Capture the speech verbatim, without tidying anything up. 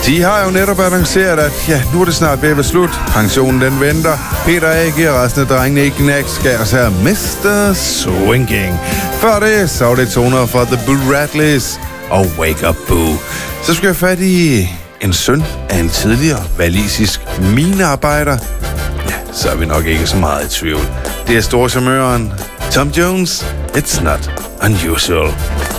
De har jo netop annonceret, at ja, nu er det snart ved at være slut. Pensionen den venter. Peter A G og resten af drengene i Knacks skal os her mister Swinging. Før det, så var det toner fra The Bull Radleys og Wake Up Boo. Så skal jeg fat i en søn af en tidligere walisisk minearbejder. Ja, så er vi nok ikke så meget i tvivl. Det er storcharmøren Tom Jones. It's not unusual.